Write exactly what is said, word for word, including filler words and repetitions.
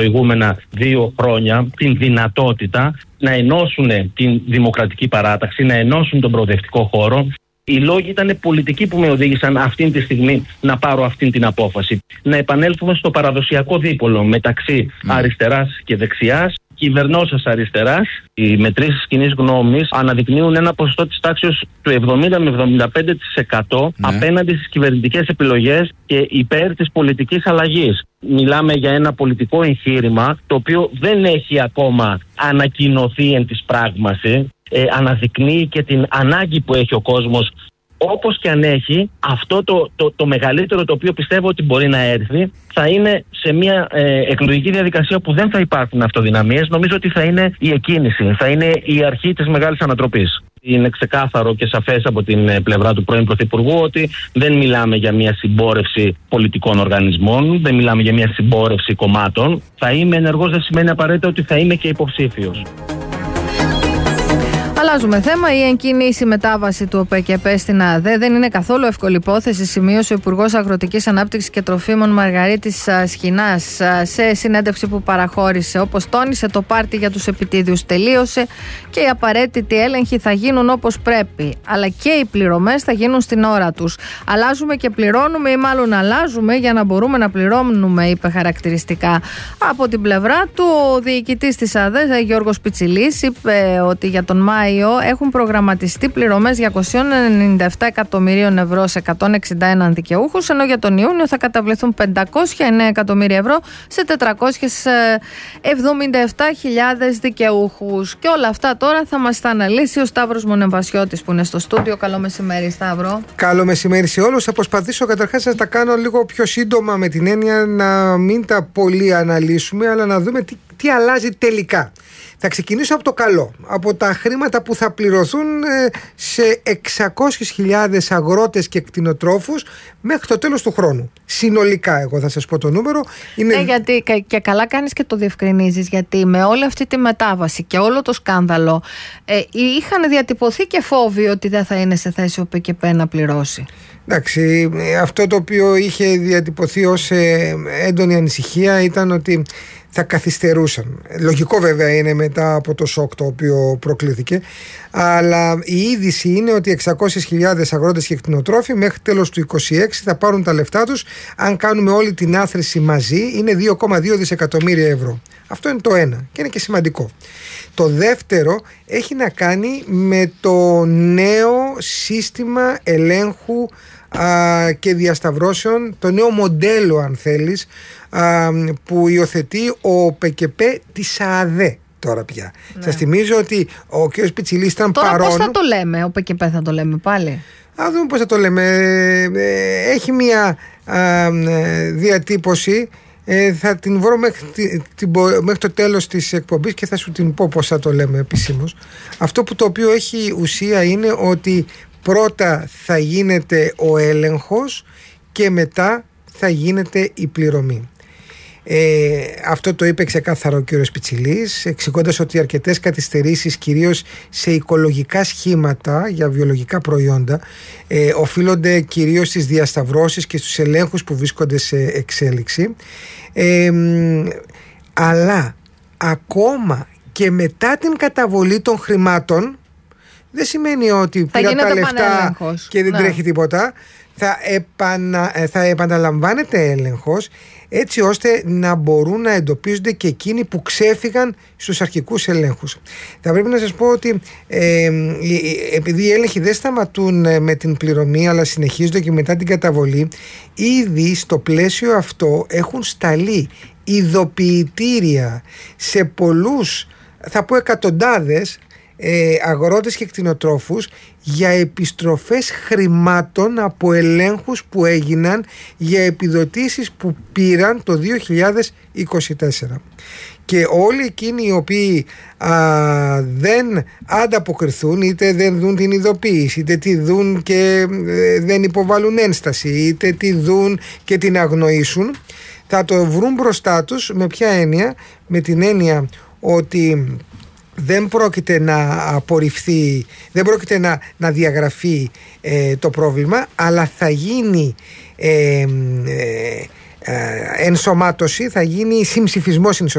προηγούμενα δύο χρόνια την δυνατότητα να ενώσουν την Δημοκρατική Παράταξη, να ενώσουν τον προοδευτικό χώρο. Οι λόγοι ήταν πολιτικοί που με οδήγησαν αυτή τη στιγμή να πάρω αυτή την απόφαση. Να επανέλθουμε στο παραδοσιακό δίπολο μεταξύ mm. αριστεράς και δεξιάς. Κυβερνώσας αριστεράς, οι μετρήσεις κοινής γνώμης αναδεικνύουν ένα ποσοστό της τάξης του εβδομήντα με εβδομήντα πέντε τοις εκατό ναι. απέναντι στις κυβερνητικές επιλογές και υπέρ της πολιτικής αλλαγής. Μιλάμε για ένα πολιτικό εγχείρημα το οποίο δεν έχει ακόμα ανακοινωθεί εν της πράγμαση. Ε, αναδεικνύει και την ανάγκη που έχει ο κόσμος. Όπως και αν έχει, αυτό το, το, το μεγαλύτερο το οποίο πιστεύω ότι μπορεί να έρθει θα είναι σε μια ε, εκλογική διαδικασία που δεν θα υπάρχουν αυτοδυναμίες. Νομίζω ότι θα είναι η εκκίνηση, θα είναι η αρχή της μεγάλης ανατροπής. Είναι ξεκάθαρο και σαφές από την πλευρά του πρώην Πρωθυπουργού ότι δεν μιλάμε για μια συμπόρευση πολιτικών οργανισμών, δεν μιλάμε για μια συμπόρευση κομμάτων. Θα είμαι ενεργός δεν σημαίνει απαραίτητα ότι θα είμαι και υποψήφιος. Αλλάζουμε θέμα. Η εγκίνηση μετάβαση του ΟΠΕΚΕΠΕ στην ΑΔΕ δεν είναι καθόλου εύκολη υπόθεση, σημείωσε ο Υπουργός Αγροτικής Ανάπτυξης και Τροφίμων Μαργαρίτης Σχοινάς σε συνέντευξη που παραχώρησε. Όπως τόνισε, το πάρτι για τους επιτίδιους τελείωσε και οι απαραίτητοι έλεγχοι θα γίνουν όπως πρέπει. Αλλά και οι πληρωμές θα γίνουν στην ώρα τους. Αλλάζουμε και πληρώνουμε, ή μάλλον αλλάζουμε για να μπορούμε να πληρώνουμε, είπε χαρακτηριστικά. Από την πλευρά του, ο διοικητής της ΑΔΕ, Γιώργος Πιτσιλής, είπε ότι για τον Μάιο έχουν προγραμματιστεί πληρωμές διακόσια ενενήντα επτά εκατομμυρίων ευρώ σε εκατόν εξήντα ένα δικαιούχους, ενώ για τον Ιούνιο θα καταβληθούν πεντακόσια εννέα εκατομμύρια ευρώ σε τετρακόσιες εβδομήντα επτά χιλιάδες δικαιούχους. Και όλα αυτά τώρα θα μας τα αναλύσει ο Σταύρος Μονεμβασιώτης που είναι στο στούντιο. Καλό μεσημέρι, Σταύρο. Καλό μεσημέρι σε όλους. Θα προσπαθήσω καταρχάς να τα κάνω λίγο πιο σύντομα, με την έννοια να μην τα πολύ αναλύσουμε, αλλά να δούμε τι, τι αλλάζει τελικά. Θα ξεκινήσω από το καλό, από τα χρήματα που θα πληρωθούν σε εξακόσιες χιλιάδες αγρότες και κτηνοτρόφους μέχρι το τέλος του χρόνου. Συνολικά, εγώ θα σας πω το νούμερο. Είναι... Ναι, γιατί και καλά κάνεις και το διευκρινίζεις, γιατί με όλη αυτή τη μετάβαση και όλο το σκάνδαλο ε, είχαν διατυπωθεί και φόβοι ότι δεν θα είναι σε θέση ο ΟΠΕΚΕΠΕ να πληρώσει. Εντάξει, αυτό το οποίο είχε διατυπωθεί ως έντονη ανησυχία ήταν ότι θα καθυστερούσαν. Λογικό βέβαια είναι μετά από το σοκ το οποίο προκλήθηκε, αλλά η είδηση είναι ότι εξακόσιες χιλιάδες αγρότες και κτηνοτρόφοι μέχρι τέλος του είκοσι έξι θα πάρουν τα λεφτά τους. Αν κάνουμε όλη την άθροιση μαζί είναι δύο κόμμα δύο δισεκατομμύρια ευρώ. Αυτό είναι το ένα και είναι και σημαντικό. Το δεύτερο έχει να κάνει με το νέο σύστημα ελέγχου α, και διασταυρώσεων, το νέο μοντέλο αν θέλεις, α, που υιοθετεί ο ΟΠΕΚΕΠΕ της ΑΔΕ τώρα πια. Ναι. Σας θυμίζω ότι ο κ. Πιτσιλής ήταν τώρα παρόν. Πώς θα το λέμε, ο ΟΠΕΚΕΠΕ θα το λέμε πάλι? Α δούμε πώς θα το λέμε. Έχει μια α, διατύπωση. Ε, θα την βρω μέχρι, την, μέχρι το τέλος της εκπομπής και θα σου την πω πώς θα το λέμε επισήμως. Αυτό που το οποίο έχει ουσία είναι ότι πρώτα θα γίνεται ο έλεγχος και μετά θα γίνεται η πληρωμή. Ε, αυτό το είπε ξεκάθαρα ο κύριος Πιτσιλής, εξηγώντας ότι αρκετές καθυστερήσεις, κυρίως σε οικολογικά σχήματα για βιολογικά προϊόντα, ε, οφείλονται κυρίως στις διασταυρώσεις και στους ελέγχους που βρίσκονται σε εξέλιξη. Ε, αλλά ακόμα και μετά την καταβολή των χρημάτων, δεν σημαίνει ότι πήρα τα λεφτά και δεν ναι. τρέχει τίποτα. Θα, επανα, θα επαναλαμβάνεται έλεγχος, έτσι ώστε να μπορούν να εντοπίζονται και εκείνοι που ξέφυγαν στους αρχικούς ελέγχους. Θα πρέπει να σας πω ότι ε, επειδή οι έλεγχοι δεν σταματούν με την πληρωμή αλλά συνεχίζονται και μετά την καταβολή, ήδη στο πλαίσιο αυτό έχουν σταλεί ειδοποιητήρια σε πολλούς, θα πω εκατοντάδες, Ε, αγρότες και κτηνοτρόφους για επιστροφές χρημάτων από ελέγχους που έγιναν για επιδοτήσεις που πήραν το δύο χιλιάδες είκοσι τέσσερα. Και όλοι εκείνοι οι οποίοι α, δεν ανταποκριθούν, είτε δεν δουν την ειδοποίηση, είτε τη δουν και ε, δεν υποβάλουν ένσταση, είτε τη δουν και την αγνοήσουν, θα το βρουν μπροστά τους. Με ποια έννοια? Με την έννοια ότι δεν πρόκειται να απορριφθεί, δεν πρόκειται να, να διαγραφεί ε, το πρόβλημα, αλλά θα γίνει ε, ε, ε, ενσωμάτωση, θα γίνει συμψηφισμός